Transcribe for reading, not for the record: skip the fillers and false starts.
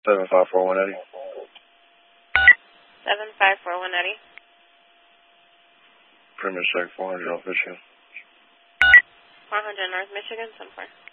754-180. 754-180. Premier Sec 400 North Michigan. 400 North Michigan, 10-4.